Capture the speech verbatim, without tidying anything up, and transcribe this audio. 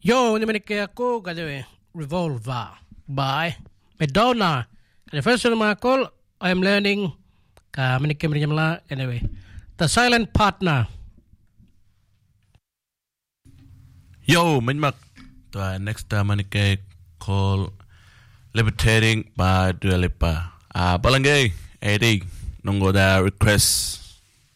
Yo, ni manike ako kaya Revolver by Madonna. Kaya first na mga call, I am learning ka manike manike anyway. The Silent Partner. Yo, Minmak. The next time manike call Levitating by Dua Lipa. Ah, Balangay, Eddie, nunggu da request.